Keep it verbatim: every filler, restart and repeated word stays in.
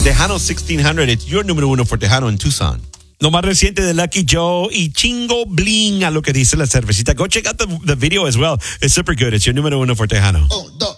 Tejano sixteen hundred. It's your número uno for Tejano in Tucson. Lo más reciente de Lucky Joe y Chingo Bling a lo que dice la cervecita. Go check out the, the video as well. It's super good. It's your número uno for Tejano. Un, dos.